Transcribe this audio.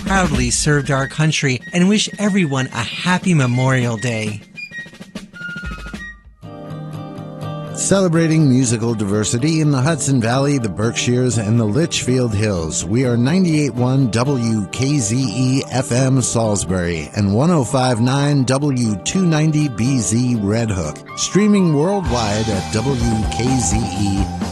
proudly served our country and wish everyone a happy Memorial Day. Celebrating musical diversity in the Hudson Valley, the Berkshires, and the Litchfield Hills. We are 98.1 WKZE FM Salisbury and 105.9 W290BZ Red Hook. Streaming worldwide at WKZE